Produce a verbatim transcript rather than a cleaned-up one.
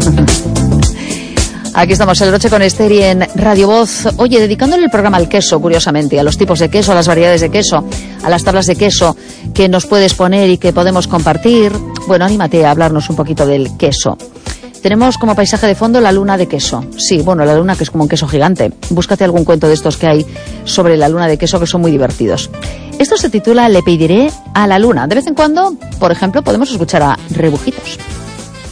Aquí estamos, El Broche con Esther y en Radio Voz. Oye, dedicándole el programa al queso, curiosamente, a los tipos de queso, a las variedades de queso, a las tablas de queso que nos puedes poner y que podemos compartir. Bueno, anímate a hablarnos un poquito del queso. Tenemos como paisaje de fondo la luna de queso. Sí, bueno, la luna que es como un queso gigante. Búscate algún cuento de estos que hay sobre la luna de queso que son muy divertidos. Esto se titula Le pediré a la luna. De vez en cuando, por ejemplo, podemos escuchar a Rebujitos.